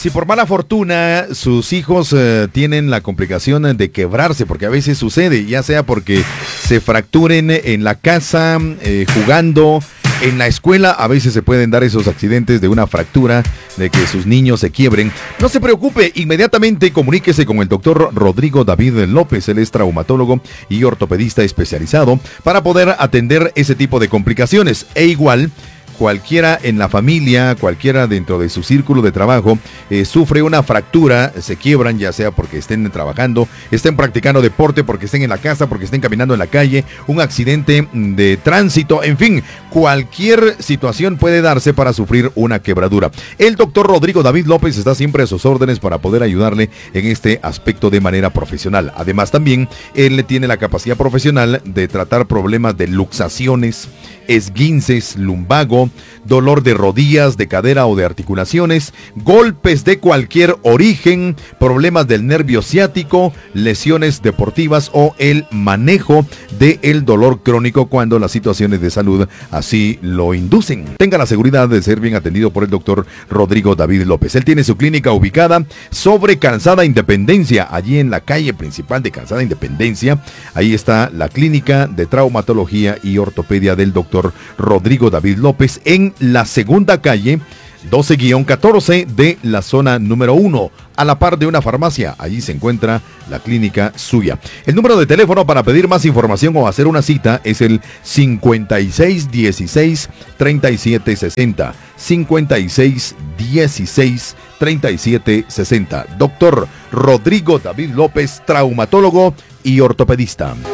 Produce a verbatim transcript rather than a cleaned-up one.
Si por mala fortuna sus hijos eh, tienen la complicación de quebrarse, porque a veces sucede, ya sea porque se fracturen en la casa, eh, jugando, en la escuela, a veces se pueden dar esos accidentes de una fractura, de que sus niños se quiebren. No se preocupe, inmediatamente comuníquese con el doctor Rodrigo David López. Él es traumatólogo y ortopedista especializado para poder atender ese tipo de complicaciones. E igual, cualquiera en la familia, cualquiera dentro de su círculo de trabajo, eh, sufre una fractura, se quiebran, ya sea porque estén trabajando, estén practicando deporte, porque estén en la casa, porque estén caminando en la calle, un accidente de tránsito, en fin, cualquier situación puede darse para sufrir una quebradura. El doctor Rodrigo David López está siempre a sus órdenes para poder ayudarle en este aspecto de manera profesional. Además, también él tiene la capacidad profesional de tratar problemas de luxaciones, esguinces, lumbago, dolor de rodillas, de cadera o de articulaciones, golpes de cualquier origen, problemas del nervio ciático, lesiones deportivas o el manejo del dolor crónico cuando las situaciones de salud así lo inducen. Tenga la seguridad de ser bien atendido por el doctor Rodrigo David López. Él tiene su clínica ubicada sobre Calzada Independencia, allí en la calle principal de Calzada Independencia. Ahí está la clínica de traumatología y ortopedia del doctor Rodrigo David López, en la segunda calle doce catorce de la zona número uno, a la par de una farmacia. Allí se encuentra la clínica suya. El número de teléfono para pedir más información o hacer una cita es el cincuenta y seis dieciséis treinta y siete sesenta. cincuenta y seis dieciséis treinta y siete sesenta. Doctor Rodrigo David López, traumatólogo y ortopedista.